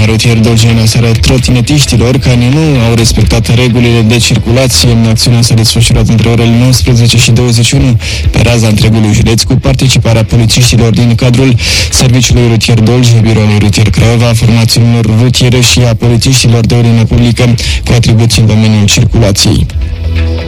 rutier Dolgeni seară trotinetiștilor care nu au respectat regulile de circulație. Acțiunea s-a desfășurat între orele 19 și 21 pe raza întregului județ cu participarea polițiștilor din cadrul Serviciului Rutier Dolj, Biroului Rutier Craiova, formațiunilor rutiere și a polițiștilor de ordine publică cu atribuții în domeniul circulației.